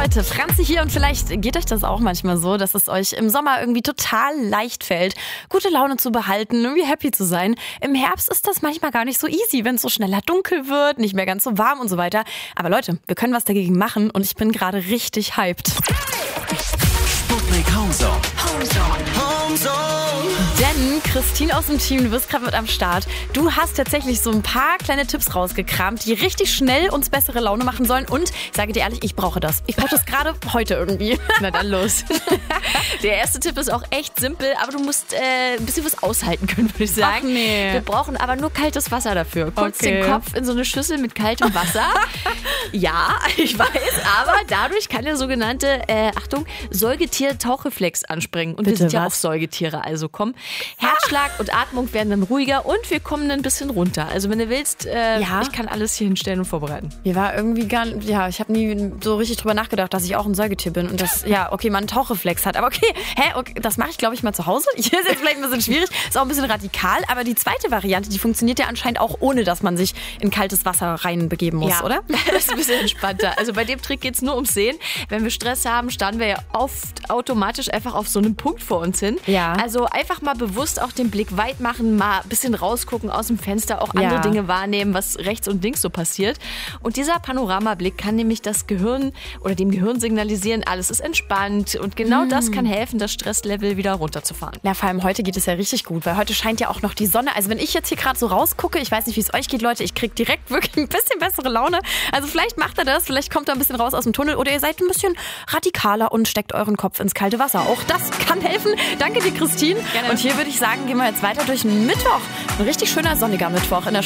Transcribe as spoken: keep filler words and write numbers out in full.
Leute, Franzi hier und vielleicht geht euch das auch manchmal so, dass es euch im Sommer irgendwie total leicht fällt, gute Laune zu behalten, irgendwie happy zu sein. Im Herbst ist das manchmal gar nicht so easy, wenn es so schneller dunkel wird, nicht mehr ganz so warm und so weiter. Aber Leute, wir können was dagegen machen und ich bin gerade richtig hyped. Sputnik Homezone. Homezone. Homezone. Denn Christine aus dem Team, du bist gerade mit am Start. Du hast tatsächlich so ein paar kleine Tipps rausgekramt, die richtig schnell uns bessere Laune machen sollen. Und ich sage dir ehrlich, ich brauche das. Ich brauche das gerade heute irgendwie. Na dann los. Der erste Tipp ist auch echt simpel, aber du musst äh, ein bisschen was aushalten können, würde ich sagen. Ach nee. Wir brauchen aber nur kaltes Wasser dafür. Kurz Okay. den Kopf in so eine Schüssel mit kaltem Wasser. Ja, ich weiß, aber dadurch kann der sogenannte, äh, Achtung, Säugetier-Tauchreflex anspringen. Und wir Bitte, sind ja was? auch Säugetiere, also komm. Herzschlag und Atmung werden dann ruhiger und wir kommen ein bisschen runter. Also wenn du willst, äh, Ja? ich kann alles hier hinstellen und vorbereiten. Mir war irgendwie gar nicht, ja, ich habe nie so richtig drüber nachgedacht, dass ich auch ein Säugetier bin und das, ja, okay, man einen Tauchreflex hat. Aber okay, hä, okay, das mache ich, glaube ich, mal zu Hause. Hier ist jetzt vielleicht ein bisschen schwierig, ist auch ein bisschen radikal, aber die zweite Variante, die funktioniert ja anscheinend auch, ohne dass man sich in kaltes Wasser reinbegeben muss, oder? Das ist ein bisschen entspannter. Also bei dem Trick geht es nur ums Sehen. Wenn wir Stress haben, starren wir ja oft automatisch einfach auf so einen Punkt vor uns hin. Ja. Also einfach mal bewusst auch den Blick weit machen, mal ein bisschen rausgucken aus dem Fenster, auch andere Ja. Dinge wahrnehmen, was rechts und links so passiert. Und dieser Panoramablick kann nämlich das Gehirn oder dem Gehirn signalisieren, alles ist entspannt. Und genau das kann helfen, das Stresslevel wieder runterzufahren. Ja, vor allem heute geht es ja richtig gut, weil heute scheint ja auch noch die Sonne. Also wenn ich jetzt hier gerade so rausgucke, ich weiß nicht, wie es euch geht, Leute, ich kriege direkt wirklich ein bisschen bessere Laune. Also vielleicht macht ihr das, vielleicht kommt ihr ein bisschen raus aus dem Tunnel oder ihr seid ein bisschen radikaler und steckt euren Kopf ins kalte Wasser. Auch das kann helfen. Danke dir, Christine. Gerne. Und hier würde ich sagen, gehen wir jetzt weiter durch den Mittwoch. Ein richtig schöner sonniger Mittwoch in der